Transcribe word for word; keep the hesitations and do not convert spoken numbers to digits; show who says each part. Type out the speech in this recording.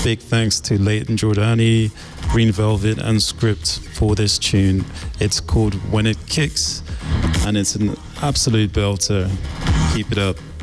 Speaker 1: big thanks to Leighton Jordani, Green Velvet, and Script for this tune. It's called When It Kicks, and it's an absolute belter. Keep it up.